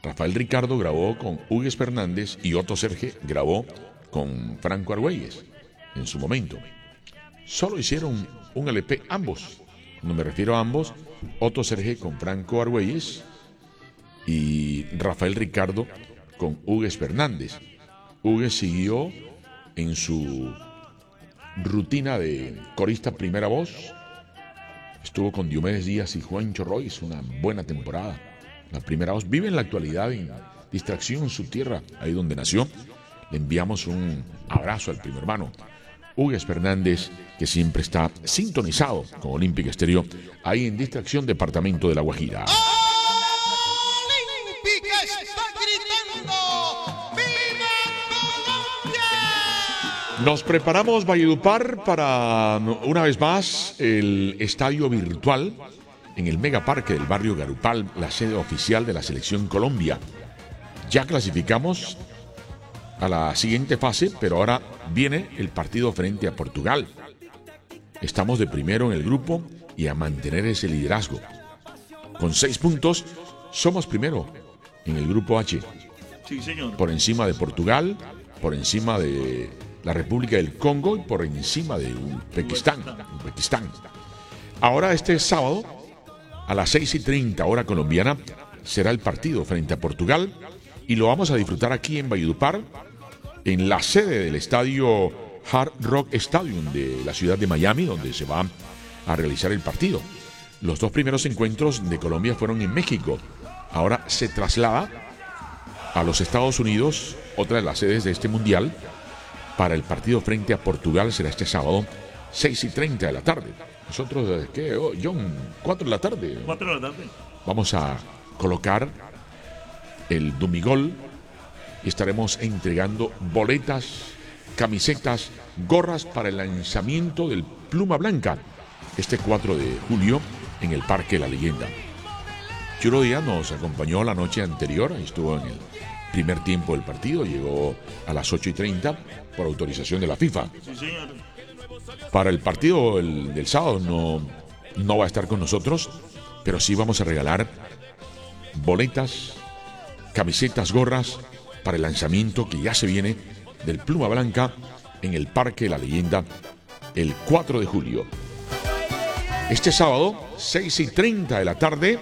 Rafael Ricardo grabó con Hugues Fernández y Otto Serge grabó con Franco Argüelles en su momento. Solo hicieron un LP ambos. Cuando me refiero a ambos, Otto Serge con Franco Argüelles y Rafael Ricardo con Hugues Fernández. Hugues siguió en su rutina de corista primera voz. Estuvo con Diomedes Díaz y Juancho Royce, una buena temporada. La primera voz vive en la actualidad en Distracción, su tierra, ahí donde nació. Le enviamos un abrazo al primo hermano Hugues Fernández, que siempre está sintonizado con Olímpica Estéreo, ahí en Distracción, departamento de La Guajira. Olímpica está gritando ¡Viva Colombia! Nos preparamos, Valledupar, para una vez más el estadio virtual en el Megaparque del barrio Garupal, la sede oficial de la Selección Colombia. Ya clasificamos a la siguiente fase, pero ahora viene el partido frente a Portugal. Estamos de primero en el grupo y a mantener ese liderazgo. Con 6 puntos, somos primero en el grupo H. Sí, señor. Por encima de Portugal, por encima de la República del Congo y por encima de Uzbekistán. Ahora este sábado, a las 6:30 hora colombiana, será el partido frente a Portugal y lo vamos a disfrutar aquí en Valledupar, en la sede del estadio Hard Rock Stadium de la ciudad de Miami, donde se va a realizar el partido. Los 2 primeros encuentros de Colombia fueron en México. Ahora se traslada a los Estados Unidos, otra de las sedes de este mundial, para el partido frente a Portugal. Será este sábado, 6:30 de la tarde. Nosotros, ¿qué? Oh, John, 4 de la tarde. 4 de la tarde. Vamos a colocar el Dumigol y estaremos entregando boletas, camisetas, gorras para el lanzamiento del Pluma Blanca este 4 de julio en el Parque La Leyenda. Churo Díaz nos acompañó la noche anterior, estuvo en el primer tiempo del partido, llegó a las 8:30 por autorización de la FIFA. Sí, señor. Para el partido del sábado no va a estar con nosotros, pero sí vamos a regalar boletas, camisetas, gorras para el lanzamiento que ya se viene del Pluma Blanca en el Parque La Leyenda el 4 de julio. Este sábado, 6:30 de la tarde,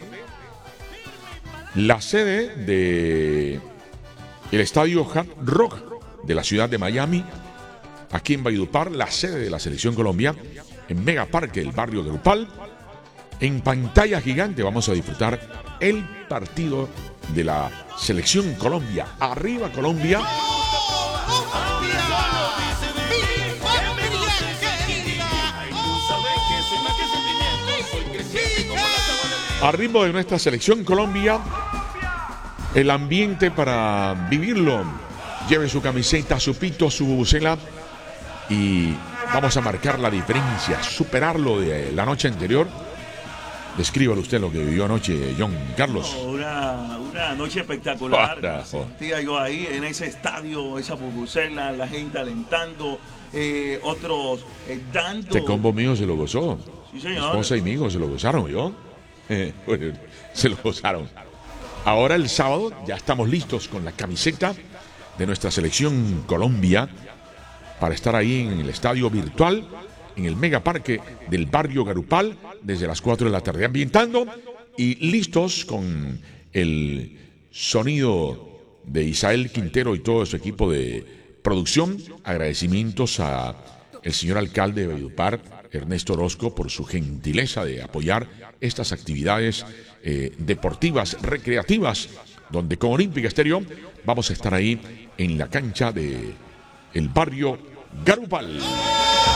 la sede de el estadio Hard Rock de la ciudad de Miami, aquí en Valledupar, la sede de la Selección Colombia, en Megaparque del barrio Garupal. En pantalla gigante vamos a disfrutar el partido de la Selección Colombia. ¡Arriba Colombia! Al ritmo de nuestra Selección Colombia, el ambiente para vivirlo. Lleve su camiseta, su pito, su bubucela y vamos a marcar la diferencia, superarlo de la noche anterior. Descríbalo usted lo que vivió anoche, John Carlos. Una noche espectacular. Carajo. Sentía yo ahí en ese estadio, esa bubucela, la gente alentando, otros dando. Este combo mío se lo gozó. Sí, señor. Mi esposa y mi hijo se lo gozaron, ¿yo? Bueno, se lo gozaron. Ahora el sábado ya estamos listos con la camiseta de nuestra Selección Colombia para estar ahí en el estadio virtual, en el Megaparque del barrio Garupal, desde las 4 de la tarde, ambientando y listos con el sonido de Isael Quintero y todo su equipo de producción. Agradecimientos a el señor alcalde de Valledupar, Ernesto Orozco, por su gentileza de apoyar estas actividades deportivas, recreativas, donde con Olímpica Estéreo vamos a estar ahí en la cancha de el barrio Garupal.